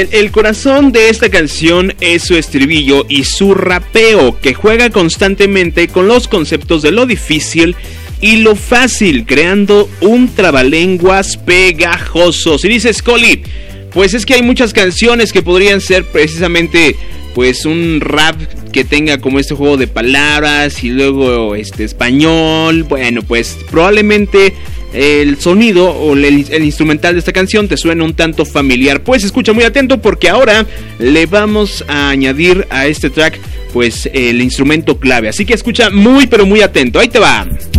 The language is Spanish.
el corazón de esta canción es su estribillo y su rapeo, que juega constantemente con los conceptos de lo difícil y lo fácil, creando un trabalenguas pegajoso. Si dices, Coli, pues es que hay muchas canciones que podrían ser precisamente pues un rap que tenga como este juego de palabras y luego español. Bueno, pues probablemente el sonido o el instrumental de esta canción te suena un tanto familiar. Pues escucha muy atento, porque ahora le vamos a añadir a este track pues el instrumento clave. Así que escucha muy pero muy atento. Ahí te va.